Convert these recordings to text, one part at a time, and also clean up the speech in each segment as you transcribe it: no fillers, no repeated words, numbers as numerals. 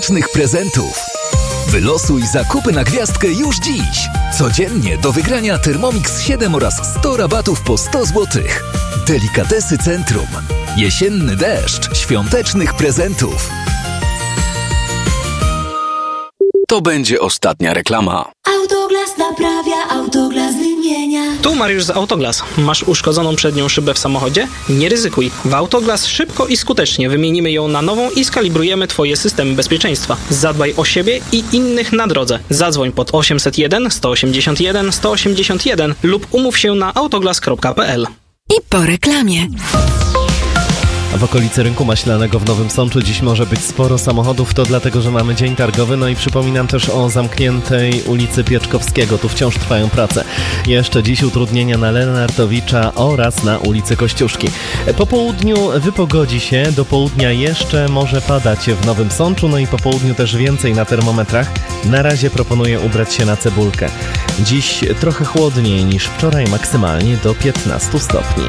prezentów. Wylosuj zakupy na gwiazdkę już dziś. Codziennie do wygrania Thermomix 7 oraz 100 rabatów po 100 zł. Delikatesy Centrum. Jesienny deszcz świątecznych prezentów. To będzie ostatnia reklama. Autoglas naprawia, Autoglas wymienia. Tu Mariusz z Autoglas. Masz uszkodzoną przednią szybę w samochodzie? Nie ryzykuj. W Autoglas szybko i skutecznie wymienimy ją na nową i skalibrujemy Twoje systemy bezpieczeństwa. Zadbaj o siebie i innych na drodze. Zadzwoń pod 801 181 181 lub umów się na autoglas.pl. I po reklamie. W okolicy Rynku Maślanego w Nowym Sączu dziś może być sporo samochodów, to dlatego, że mamy dzień targowy, no i przypominam też o zamkniętej ulicy Pieczkowskiego, tu wciąż trwają prace. Jeszcze dziś utrudnienia na Lenartowicza oraz na ulicy Kościuszki. Po południu wypogodzi się, do południa jeszcze może padać w Nowym Sączu, no i po południu też więcej na termometrach. Na razie proponuję ubrać się na cebulkę. Dziś trochę chłodniej niż wczoraj, maksymalnie do 15 stopni.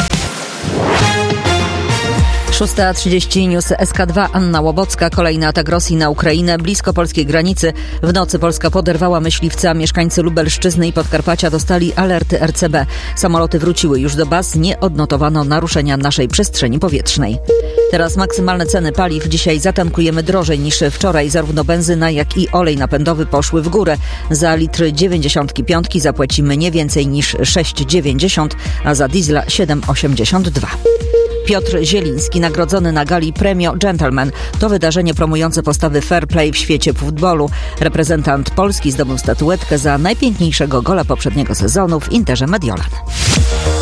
6:30 News SK2, Anna Łobocka. Kolejny atak Rosji na Ukrainę blisko polskiej granicy. W nocy Polska poderwała myśliwca. Mieszkańcy Lubelszczyzny i Podkarpacia dostali alerty RCB. Samoloty wróciły już do baz. Nie odnotowano naruszenia naszej przestrzeni powietrznej. Teraz maksymalne ceny paliw. Dzisiaj zatankujemy drożej niż wczoraj. Zarówno benzyna, jak i olej napędowy poszły w górę. Za litr 95 zapłacimy nie więcej niż 6,90, a za diesla 7,82. Piotr Zieliński nagrodzony na gali Premio Gentleman. To wydarzenie promujące postawy fair play w świecie futbolu. Reprezentant Polski zdobył statuetkę za najpiękniejszego gola poprzedniego sezonu w Interze Mediolan.